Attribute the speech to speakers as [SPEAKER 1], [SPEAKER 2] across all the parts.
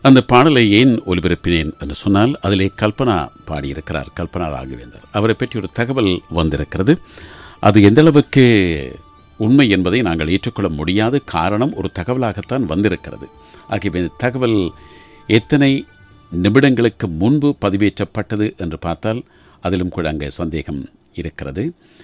[SPEAKER 1] அந்த பாடலை ஏன் ஒலிபரப்பினேன் என்று சொன்னால் அதிலே கல்பனா பாடியிருக்கிறார். கல்பனா ராகவேந்தர் அவரை பற்றி ஒரு தகவல் வந்திருக்கிறது. அது எந்தளவுக்கு உண்மை என்பதை நாங்கள் ஏற்றுக்கொள்ள முடியாத காரணம் ஒரு தகவலாகத்தான் வந்திருக்கிறது. ஆகியவை இந்த தகவல் எத்தனை நிமிடங்களுக்கு முன்பு பதிவேற்றப்பட்டது என்று பார்த்தால் அதிலும் கூட அங்கே சந்தேகம் இருக்கிறது.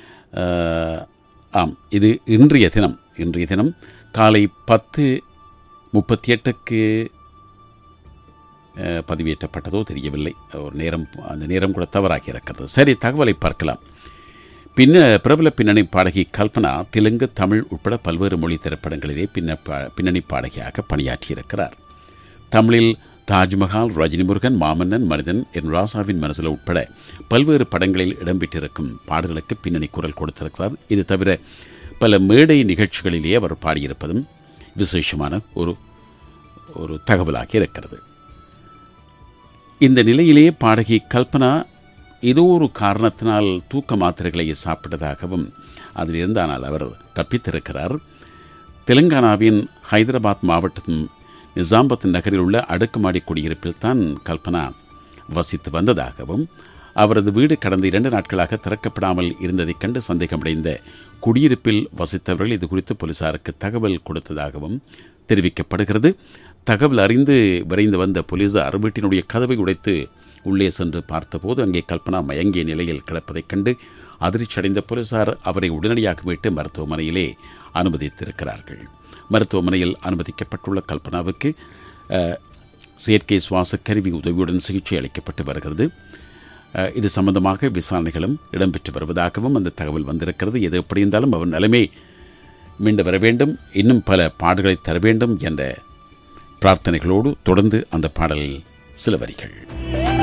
[SPEAKER 1] இது இன்றைய தினம் காலை 10:38க்கு பதிவேற்றப்பட்டதோ தெரியவில்லை. ஒரு நேரம், அந்த நேரம் கூட தவறாகி இருக்கிறது. சரி, தகவலை பார்க்கலாம். பிரபல பின்னணி பாடகி கல்பனா தெலுங்கு, தமிழ் உட்பட பல்வேறு மொழி திரைப்படங்களிலே பின்னணி பாடகியாக பணியாற்றியிருக்கிறார். தமிழில் தாஜ்மஹால், ரஜினி முருகன், மாமன்னன், மனிதன், என் ராசாவின் மனசில் உட்பட பல்வேறு படங்களில் இடம்பெற்றிருக்கும் பாடல்களுக்கு பின்னணி குரல் கொடுத்திருக்கிறார். இது தவிர பல மேடை நிகழ்ச்சிகளிலேயே அவர் பாடியிருப்பதும் விசேஷமான ஒரு தகவலாக இருக்கிறது. இந்த நிலையிலேயே பாடகி கல்பனா ஏதோ ஒரு காரணத்தினால் தூக்க மாத்திரைகளை சாப்பிட்டதாகவும் அதிலிருந்து ஆனால் அவர் தப்பித்திருக்கிறார். தெலுங்கானாவின் ஹைதராபாத் மாவட்டம் நிசாம்பத் நகரில் உள்ள அடுக்குமாடி குடியிருப்பில் தான் கல்பனா வசித்து வந்ததாகவும் அவரது வீடு கடந்த 2 நாட்களாக திறக்கப்படாமல் இருந்ததைக் கண்டு சந்தேகமடைந்த குடியிருப்பில் வசித்தவர்கள் இது குறித்து போலீசாருக்கு தகவல் கொடுத்ததாகவும் தெரிவிக்கப்படுகிறது. தகவல் அறிந்து விரைந்து வந்த போலீசார் வீட்டினுடைய கதவை உடைத்து உள்ளே சென்று பார்த்தபோது அங்கே கல்பனா மயங்கிய நிலையில் கிடப்பதைக் கண்டு அதிர்ச்சியடைந்த போலீசார் அவரை உடனடியாக மீட்டு மருத்துவமனையிலே அனுமதித்திருக்கிறார்கள். மருத்துவமனையில் அனுமதிக்கப்பட்டுள்ள கல்பனாவுக்கு செயற்கை சுவாச கருவி உதவியுடன் சிகிச்சை அளிக்கப்பட்டு வருகிறது. இது சம்பந்தமாக விசாரணைகளும் இடம்பெற்று வருவதாகவும் அந்த தகவல் வந்திருக்கிறது. எது எப்படி இருந்தாலும் அவர் நிலைமை மீண்டு வர வேண்டும், இன்னும் பல பாடல்களை தர வேண்டும் என்ற பிரார்த்தனைகளோடு தொடர்ந்து அந்த பாடலில் சில வரிகள்.